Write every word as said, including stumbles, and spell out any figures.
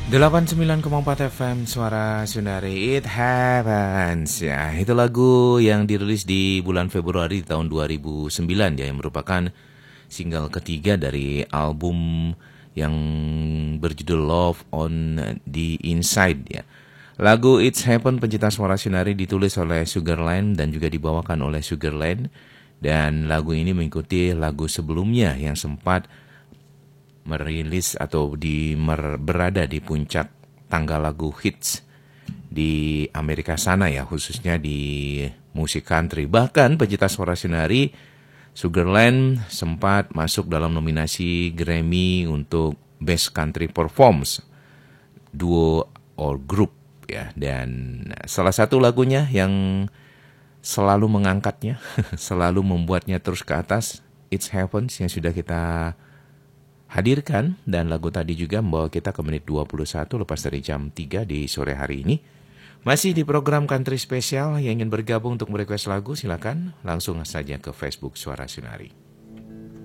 delapan puluh sembilan koma empat F M Suara Sunari, It Happens. Ya, itu lagu yang dirilis di bulan Februari tahun dua ribu sembilan ya, yang merupakan single ketiga dari album yang berjudul Love on the Inside ya. Lagu It's Happen pencipta Suara Sunari ditulis oleh Sugarland dan juga dibawakan oleh Sugarland, dan lagu ini mengikuti lagu sebelumnya yang sempat merilis atau di mer, berada di puncak tangga lagu hits di Amerika sana ya, khususnya di musik country. Bahkan pencipta Suara Sunari, Sugarland, sempat masuk dalam nominasi Grammy untuk Best Country Performance Duo or Group ya. Dan salah satu lagunya yang selalu mengangkatnya, selalu membuatnya terus ke atas, It Happens, yang sudah kita hadirkan. Dan lagu tadi juga membawa kita ke menit dua puluh satu lepas dari jam tiga di sore hari ini. Masih di program Country Spesial. Yang ingin bergabung untuk merequest lagu, silakan langsung saja ke Facebook Suara Sunari.